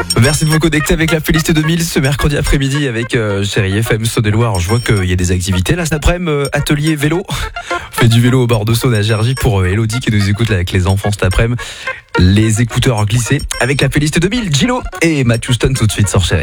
Merci de vous connecter avec la playlist 2000 ce mercredi après-midi avec Chérie FM Saône-et-Loire. Je vois qu'il y a des activités là cet après-midi, atelier vélo. On fait du vélo au bord de Saône à Gergy pour Elodie qui nous écoute là avec les enfants cet après-midi. Les écouteurs glissés avec la playlist 2000, Gillo et Matt Houston tout de suite sur Chérie.